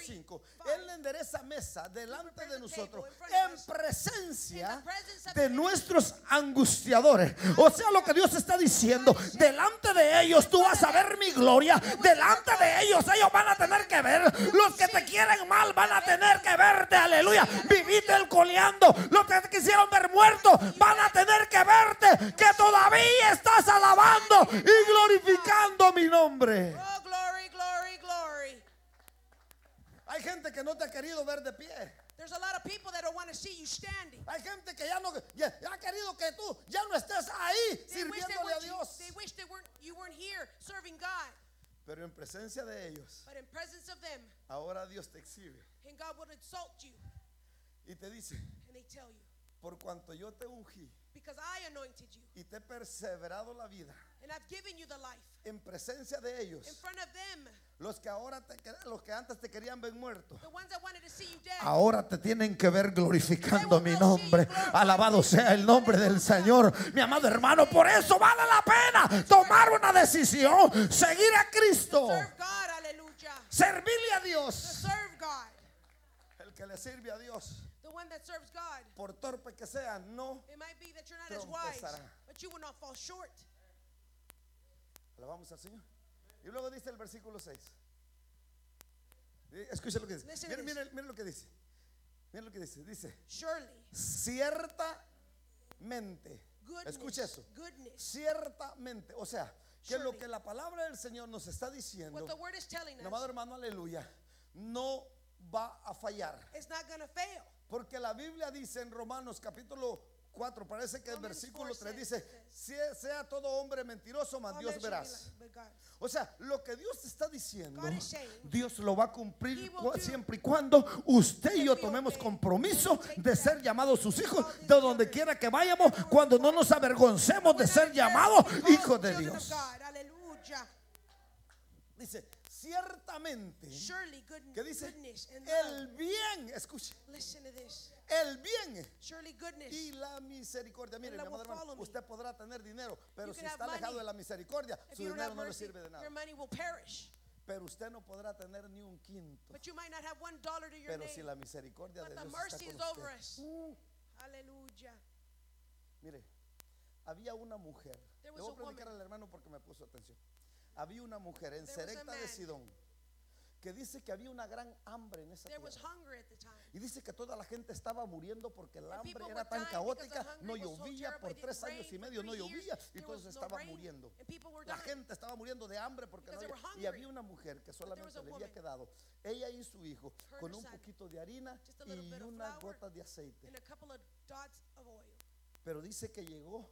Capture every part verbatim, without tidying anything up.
cinco. Él endereza mesa delante de nosotros en presencia de nuestros angustiadores. O sea, lo que Dios está diciendo, delante de ellos tú vas a ver mi gloria. Delante de ellos ellos van a tener que ver. Los que te quieren mal van a tener que verte. Aleluya. Viviste el coleando. Los que te quisieron ver muerto van a tener que verte, que todavía estás alabando y glorificando mi nombre. Oh, glory, glory, glory. Hay gente que no te ha querido ver de pie. There's a lot of people that don't want to see you standing. Hay gente que ya no ya, ya ha querido que tú ya no estés ahí They wish, they, sirviéndole a weren't, you, Dios. they wish they weren't, you weren't here serving God. Pero en presencia de ellos, But in presence of them, ahora Dios te exhibe and God will insult you. y te dice: And they tell you, por cuanto yo te ungí because I anointed you, y te he perseverado la vida and I've given you the life. en presencia de ellos, In front of them, los que ahora te, los que antes te querían ver muerto, the ones that wanted to see you dead. ahora te tienen que ver glorificando mi nombre. Alabado sea el nombre del Señor. Mi amado hermano, por eso vale la pena tomar una decisión, seguir a Cristo, Serve God, hallelujah. servirle a To Dios. serve God. El que le sirve a Dios, The one that serves God. por torpe que sea, no. It might be that you're not as wise, Trompezará. but you will not fall short. Alabamos al Señor. Y luego dice el versículo seis. Escucha lo que dice. Listen to Miren, this. miren, miren lo que dice. Miren lo que dice. Dice: Surely, ciertamente. goodness, Escucha eso. goodness. Ciertamente. O sea, que lo Surely. que la palabra del Señor nos está What diciendo, the word is telling mi amado us, hermano, aleluya, no va a fallar. it's not going to fail. Porque la Biblia dice en Romanos capítulo cuatro, parece que el Romans versículo four tres says dice: "Sie- sea todo hombre mentiroso, mas All Dios men should be verás". like- but God. O sea, lo que Dios está diciendo, God is saying, Dios lo va a cumplir He will cu- do siempre y cuando usted y yo if we tomemos obey. compromiso Take de that. ser llamados sus hijos, All these de donde children. quiera que vayamos, cuando no nos avergoncemos de We're ser not llamados embarrassed to be hijos called de children of Dios. God. Hallelujah. Dice: ciertamente, Surely good, que dice, goodness and el love. bien, escuche, Listen to this. el bien Surely goodness. y la misericordia. Mire, mi love amado will hermano, follow me. usted podrá tener dinero, pero You si can está have alejado money. de la misericordia, If su you don't dinero have no le mercy, sirve de nada. your money will perish. Pero usted no podrá tener ni un quinto. But you might not have one dollar to your Pero si name. la misericordia But de the Dios mercy está is con over usted. us. Uh, Hallelujah. mire, había una mujer. There Le was voy a a predicar woman. al hermano porque me puso atención. Había una mujer en There was a Serepta de man. Sidón que dice que había una gran hambre en esa There was tierra. hunger at the time. Y dice que toda la gente estaba muriendo porque el And hambre people era were tan dying caótica, because the no hunger was so llovía terrible, por it didn't tres rain años y for medio, no three llovía years, y there todos was no estaban rain, muriendo. and people were La dying. gente estaba muriendo de hambre porque no Because they había. were Y había hungry. una mujer que there solamente was a le había woman, quedado ella y su hijo her con and un her son, poquito de harina just a little y bit of unas flour gotas de aceite. And a couple of dots of oil. Pero dice que llegó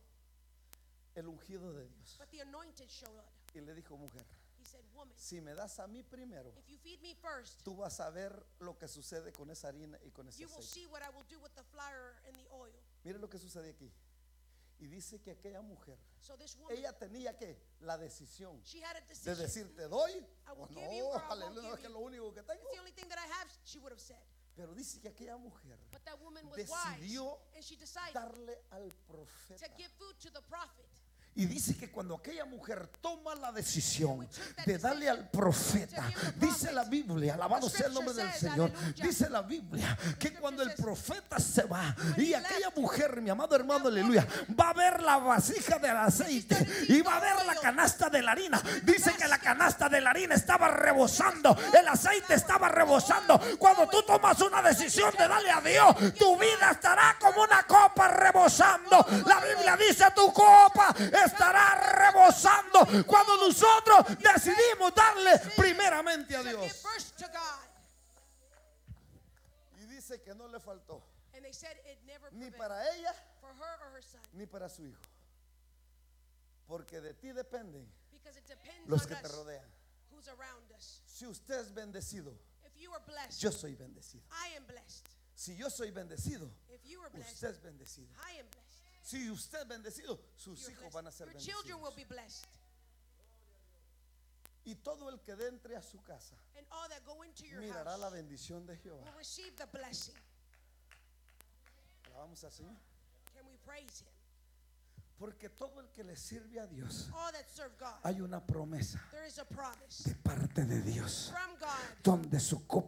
el ungido de Dios But the anointed showed up. y le dijo: mujer, He said, woman, si me das a mí primero, if you feed me first, tú vas a ver lo que sucede con esa harina y con ese you will aceite. see what I will do with the flour and the oil. Mire lo que sucede aquí. Y dice que aquella mujer, So this woman, ella tenía que la decisión she had a de decision. decir: te doy I o will no, give you or I won't aleluya, no es give que es you. lo único que tengo. It's the only thing that I have, she would have said. Pero dice que aquella mujer But that woman was decidió wise, and she decided darle al to profeta. give food to the prophet. Y dice que cuando aquella mujer toma la decisión de darle al profeta, dice la Biblia, alabado sea el nombre del Señor, dice la Biblia que cuando el profeta se va y aquella mujer, mi amado hermano, aleluya, va a ver la vasija del aceite y va a ver la canasta de la harina. Dice que la canasta de la harina estaba rebosando, el aceite estaba rebosando. Cuando tú tomas una decisión de darle a Dios, tu vida estará como una copa rebosando. La Biblia dice: tu copa estará rebosando cuando nosotros decidimos darle primeramente a To give Dios. first to God. Y dice que no le faltó And they said it never ni prevailed para ella for her or her son. ni para su hijo, porque de ti dependen Because it depends los on que te us rodean. who's around us. Si usted es bendecido, If you are blessed, yo soy bendecido. I am blessed. Si yo soy bendecido, If you are blessed, usted es bendecido. I am blessed. Si usted es bendecido, sus You're hijos blessed. van a ser Your children will bendecidos. be blessed. Y todo el que entre a su casa And all that go into your mirará la house bendición de Jehová. will receive the blessing. Alabamos al Señor. Can we praise him? Porque todo el que le sirve a Dios, All that serve God, hay una promesa there is a promise de parte de Dios, from God donde su copa